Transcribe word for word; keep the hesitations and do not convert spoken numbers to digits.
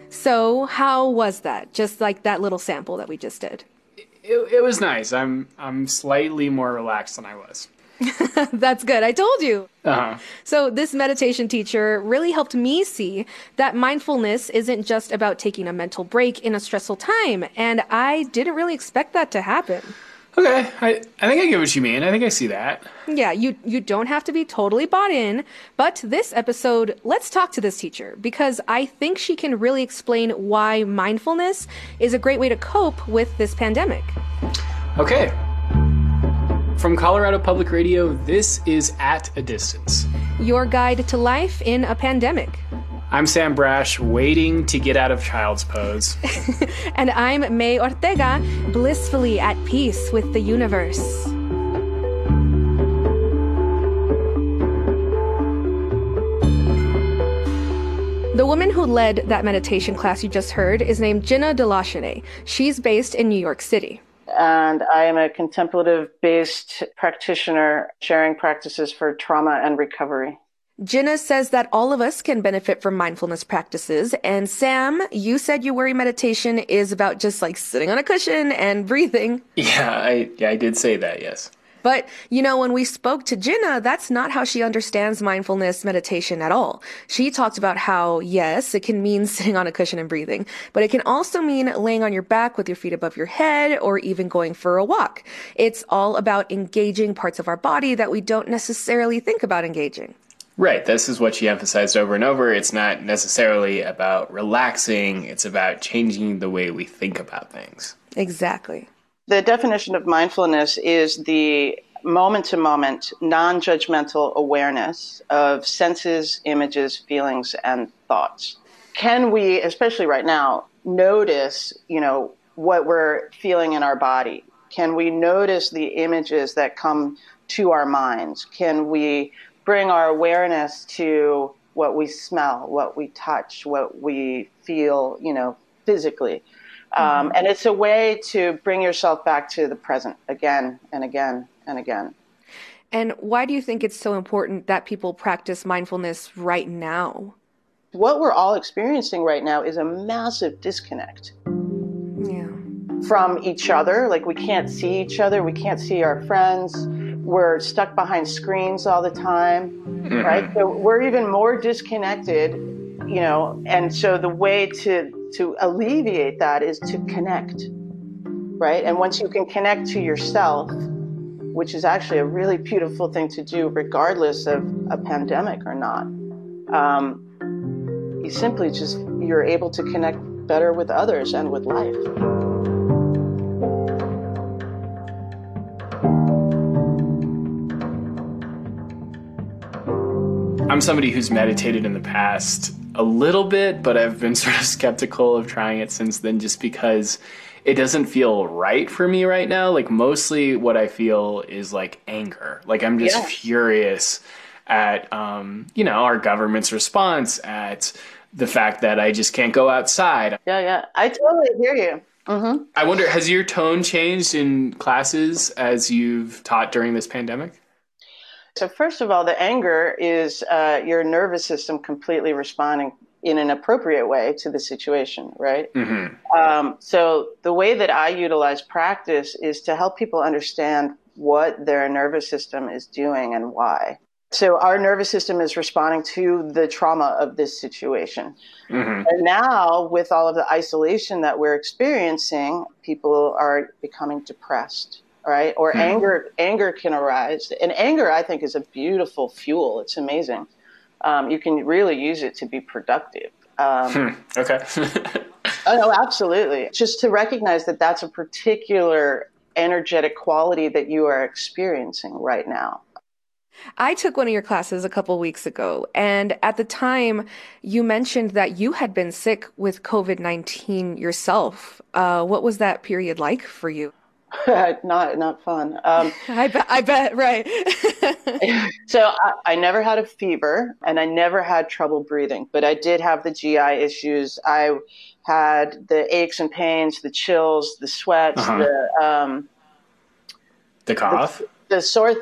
So how was that? Just like that little sample that we just did. It, it was nice. I'm I'm slightly more relaxed than I was. That's good. I told you. Uh-huh. So this meditation teacher really helped me see that mindfulness isn't just about taking a mental break in a stressful time. And I didn't really expect that to happen. Okay, I, I think I get what you mean. I think I see that. Yeah, you, you don't have to be totally bought in. But this episode, let's talk to this teacher because I think she can really explain why mindfulness is a great way to cope with this pandemic. Okay. From Colorado Public Radio, this is At a Distance. Your guide to life in a pandemic. I'm Sam Brash, waiting to get out of child's pose. And I'm May Ortega, blissfully at peace with the universe. The woman who led that meditation class you just heard is named Jinnah Delachenne. She's based in New York City. And I am a contemplative-based practitioner sharing practices for trauma and recovery. Jinnah says that all of us can benefit from mindfulness practices. And Sam, you said you worry meditation is about just like sitting on a cushion and breathing. Yeah, I, yeah, I did say that, yes. But, you know, when we spoke to Jinnah, that's not how she understands mindfulness meditation at all. She talked about how, yes, it can mean sitting on a cushion and breathing, but it can also mean laying on your back with your feet above your head or even going for a walk. It's all about engaging parts of our body that we don't necessarily think about engaging. Right. This is what she emphasized over and over. It's not necessarily about relaxing. It's about changing the way we think about things. Exactly. The definition of mindfulness is the moment-to-moment, non-judgmental awareness of senses, images, feelings, and thoughts. Can we, especially right now, notice, you know, what we're feeling in our body? Can we notice the images that come to our minds? Can we bring our awareness to what we smell, what we touch, what we feel, you know, physically? Um, and it's a way to bring yourself back to the present again and again and again. And why do you think it's so important that people practice mindfulness right now? What we're all experiencing right now is a massive disconnect. Yeah. From each other. Like we can't see each other. We can't see our friends. We're stuck behind screens all the time, mm-hmm. right? So we're even more disconnected, you know, and so the way to to alleviate that is to connect, right? And once you can connect to yourself, which is actually a really beautiful thing to do regardless of a pandemic or not, um, you simply just, you're able to connect better with others and with life. I'm somebody who's meditated in the past a little bit, but I've been sort of skeptical of trying it since then just because it doesn't feel right for me right now. Like mostly what I feel is like anger. Like I'm just yeah. furious at, um, you know, our government's response, at the fact that I just can't go outside. Yeah, yeah. I totally hear you. Mm-hmm. I wonder, has your tone changed in classes as you've taught during this pandemic? So first of all, the anger is uh, your nervous system completely responding in an appropriate way to the situation, right? Mm-hmm. Um, so the way that I utilize practice is to help people understand what their nervous system is doing and why. So our nervous system is responding to the trauma of this situation. Mm-hmm. And now with all of the isolation that we're experiencing, people are becoming depressed. Right? Or hmm. anger, anger can arise. And anger, I think, is a beautiful fuel. It's amazing. Um, you can really use it to be productive. Um, hmm. Okay. oh, no, absolutely. Just to recognize that that's a particular energetic quality that you are experiencing right now. I took one of your classes a couple weeks ago, and at the time, you mentioned that you had been sick with COVID nineteen yourself. Uh, what was that period like for you? not not fun. Um, I bet. I bet. Right. so I, I never had a fever, and I never had trouble breathing, but I did have the G I issues. I had the aches and pains, the chills, the sweats, uh-huh. the um, the cough, the, the sore